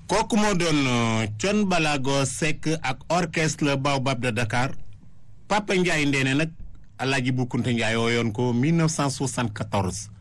kooku moo doon Thione Ballago Seck ak orchestre Baobab de Dakar Papa Ndiaye Ndéné nag Alaaji Boukounta Ndiaye wooyoon ko 1974